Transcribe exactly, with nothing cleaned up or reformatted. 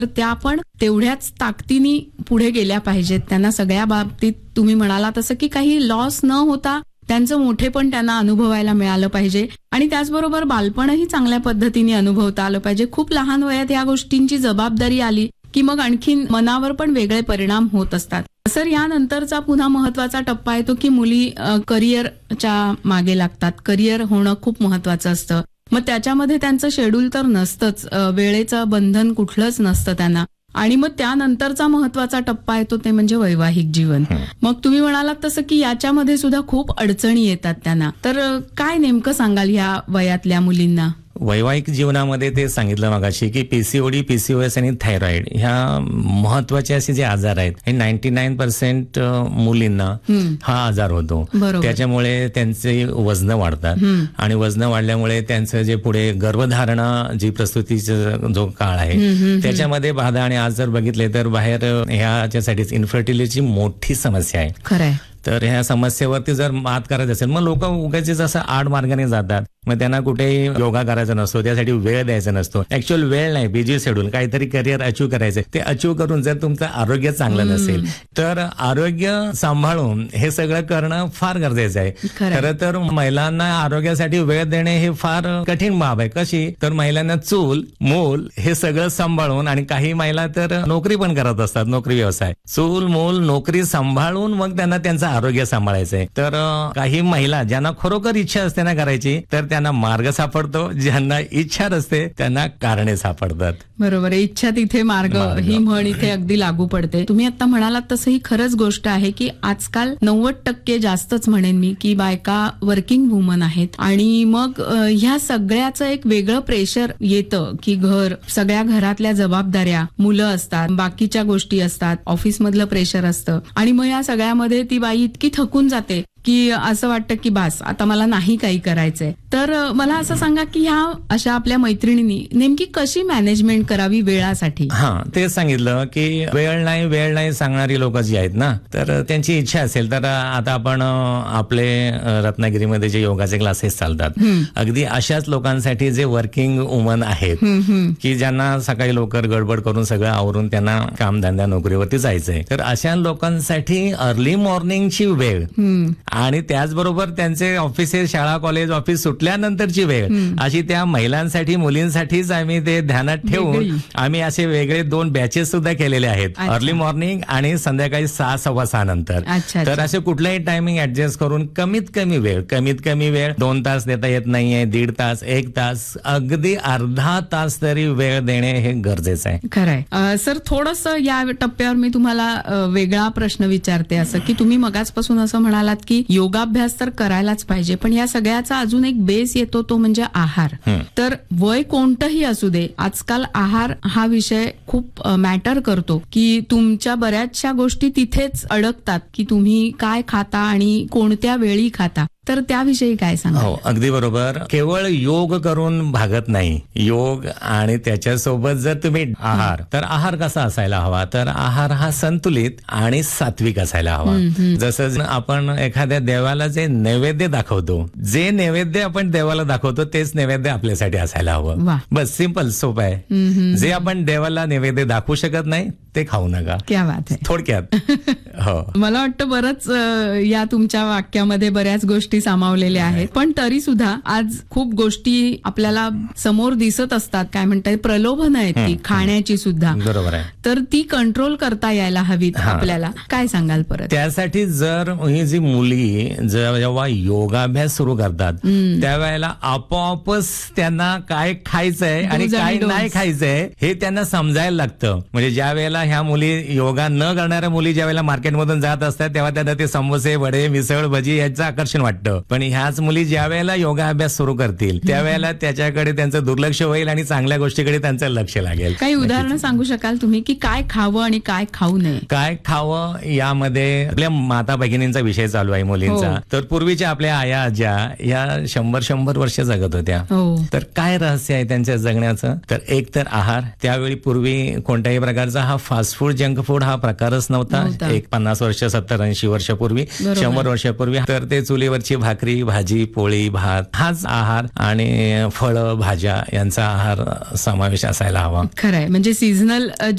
तर त्या पण तेवढ्याच ताकदीने पुढे गेल्या पाहिजेत. त्यांना सगळ्या बाबतीत तुम्ही म्हणाला तसं की काही लॉस न होता त्यांचं मोठेपण त्यांना अनुभवायला मिळालं पाहिजे आणि त्याचबरोबर बालपणही चांगल्या पद्धतीने अनुभवता आलं पाहिजे. खूप लहान वयात या गोष्टींची जबाबदारी आली की मग आणखीन मनावर पण वेगळे परिणाम होत असतात. सर, यानंतरचा पुन्हा महत्वाचा टप्पा येतो की मुली करिअरच्या मागे लागतात. करिअर होणं खूप महत्वाचं असतं. मग त्याच्यामध्ये त्यांचं शेड्यूल तर नसतंच, वेळेचं बंधन कुठलंच नसतं त्यांना. आणि मग त्यानंतरचा महत्वाचा टप्पा येतो ते म्हणजे वैवाहिक जीवन. मग तुम्ही म्हणालात तसं की याच्यामध्ये सुद्धा खूप अडचणी येतात त्यांना. तर काय नेमकं सांगाल ह्या वयातल्या मुलींना? वैवाहिक जीवनामध्ये ते सांगितलं मगाशी की पीसीओडी, पीसीओएस आणि थायरॉइड ह्या महत्वाचे असे जे आजार आहेत हे नाईन्टी नाईन पर्सेंट मुलींना हा आजार होतो. त्याच्यामुळे त्यांचे वजन वाढतात आणि वजन वाढल्यामुळे त्यांचं जे पुढे गर्भधारणा जी प्रसूतीचा जो काळ आहे त्याच्यामध्ये बाधा. आणि आज जर बघितले तर बाहेर ह्याच्यासाठीच इन्फर्टिलिटीची मोठी समस्या आहे. खरंय. तर ह्या समस्येवरती जर मात करायचं असेल मग लोक उगाचीच असं आड मार्गाने जातात. मग त्यांना कुठेही योगा करायचा नसतो, त्यासाठी वेळ द्यायचा नसतो. ऍक्च्युअल वेळ नाही, बिझी शेड्यूल, काहीतरी करिअर अचीव करायचंय. ते अचीव करून जर तुमचं आरोग्य चांगलं नसेल तर आरोग्य सांभाळून हे सगळं करणं फार गरजेचं आहे. खरं तर महिलांना आरोग्यासाठी वेळ देणे हे फार कठीण बाब आहे. कशी तर महिलांना चूल मूल हे सगळं सांभाळून, आणि काही महिला तर नोकरी पण करत असतात, नोकरी व्यवसाय, चूल मूल नोकरी सांभाळून मग त्यांना त्यांचं आरोग्य सांभाळायचंय. तर काही महिला ज्यांना खरोखर इच्छा असते ना करायची तर त्यांना मार्ग सापडतो, ज्यांना इच्छा नसते त्यांना कारणे सापडतात. बरोबर आहे. इच्छा तिथे मार्ग ही म्हण इथे अगदी लागू पडते. तुम्ही आता म्हणालात तसं ही खरंच गोष्ट आहे की आजकाल नव्वद टक्के जास्तच म्हणेन मी की बायका वर्किंग वुमन आहेत. आणि मग ह्या सगळ्याचं एक वेगळं प्रेशर येतं की घर, सगळ्या घरातल्या जबाबदाऱ्या, मुलं असतात, बाकीच्या गोष्टी असतात, ऑफिस मधलं प्रेशर असतं. आणि मग या सगळ्यामध्ये ती बाई इतकी थकून जाते की असं वाटतं की बास आता मला नाही काही करायचंय. तर मला असं सांगा की ह्या अशा आपल्या मैत्रिणींनी नेमकी कशी मॅनेजमेंट करावी वेळासाठी? हा, ते सांगितलं की वेळ नाही वेळ नाही सांगणारी लोक जी आहेत ना, तर त्यांची इच्छा असेल तर आता आपण आपले रत्नागिरीमध्ये जे योगाचे क्लासेस चालतात, अगदी अशाच लोकांसाठी जे वर्किंग वुमन आहेत की ज्यांना सकाळी लवकर गडबड करून सगळं आवरून त्यांना कामधंद्या नोकरीवरती जायचंय, तर अशा लोकांसाठी अर्ली मॉर्निंगची वेळ आणि त्याचबरोबर त्यांचे ऑफिसेस, शाळा, कॉलेज, ऑफिस सुटल्यानंतरची वेळ, अशी त्या महिलांसाठी मुलींसाठीच आम्ही ते ध्यानात ठेवून आम्ही असे वेगळे दोन बॅचेस सुद्धा केलेले आहेत, अर्ली मॉर्निंग आणि संध्याकाळी सहा सव्वा सहा नंतर. तर असे कुठलाही टायमिंग ऍडजस्ट करून कमीत कमी वेळ कमीत कमी वेळ दोन तास देता येत नाहीये, दीड तास, एक तास, अगदी अर्धा तास तरी वेळ देणे हे गरजेचं आहे. खरंय. सर, थोडस या टप्प्यावर मी तुम्हाला वेगळा प्रश्न विचारते. असं की तुम्ही मगाचपासून असं म्हणालात की योगाभ्यास तर करायलाच पाहिजे, पण या सगळ्याचा अजून एक बेस येतो तो म्हणजे आहार. तर वय कोणतंही असू दे, आजकाल आहार हा विषय खूप मॅटर करतो की तुमच्या बऱ्याचशा गोष्टी तिथेच अडकतात की तुम्ही काय खाता आणि कोणत्या वेळी खाता. तर त्याविषयी काय सांगा? हो, अगदी बरोबर. केवळ योग करून भागत नाही. योग आणि त्याच्यासोबत जर तुम्ही आहार, तर आहार कसा असायला हवा, तर आहार हा संतुलित आणि सात्विक असायला हवा. जसं आपण एखाद्या देवाला जे नैवेद्य दाखवतो, जे नैवेद्य आपण देवाला दाखवतो तेच नैवेद्य आपल्यासाठी असायला हवं. बस, सिंपल, सोपं आहे. जे आपण देवाला नैवेद्य दाखवू शकत नाही ते खाऊ नका. क्या बात आहे. थोडक्यात. हो, मला वाटतं बरंच या तुमच्या वाक्यामध्ये बऱ्याच गोष्टी सामावलेल्या आहेत. पण तरी सुद्धा आज खूप गोष्टी आपल्याला समोर दिसत असतात, काय म्हणतात, प्रलोभन आहेत ती खाण्याची सुद्धा. बरोबर आहे. तर ती कंट्रोल करता यायला हवीत आपल्याला. काय सांगाल परत? त्यासाठी जर ही जी मुली जेव्हा योगाभ्यास सुरू करतात त्यावेळेला आपोआपच त्यांना काय खायचंय आणि काय नाही खायचंय हे त्यांना समजायला लागतं. म्हणजे ज्या वेळेला ह्या मुली, योगा न करणाऱ्या मुली ज्या वेळेला मार्केटमधून जात असतात तेव्हा त्यांना ते समोसे, वडे, मिसळ, भजी याचं आकर्षण वाटतं. पण ह्याच मुली ज्या वेळेला योगा अभ्यास सुरू करतील त्यावेळेला त्याच्याकडे त्यांचं दुर्लक्ष होईल आणि चांगल्या गोष्टीकडे त्यांचं लक्ष लागेल. काही उदाहरणं सांगू शकाल तुम्ही की काय खावं आणि काय खाऊ नये? काय खावं यामध्ये आपल्या माता भगिनींचा विषय चालू आहे मुलींचा. तर पूर्वीच्या आपल्या आया आज्या या शंभर शंभर वर्ष जगत होत्या. तर काय रहस्य आहे त्यांच्या जगण्याचं, तर एक तर आहार. त्यावेळी पूर्वी कोणत्याही प्रकारचा हा फास्ट फूड, जंक फूड हा प्रकारच नव्हता. एक पन्नास वर्ष, सत्तर ऐंशी वर्षापूर्वी, शंभर वर्षापूर्वी तर ते चुलीवरची भाकरी, भाजी, पोळी, भात हाच आहार आणि फळं, भाज्या यांचा आहार समावेश असायला हवा. खरंय. म्हणजे सीझनल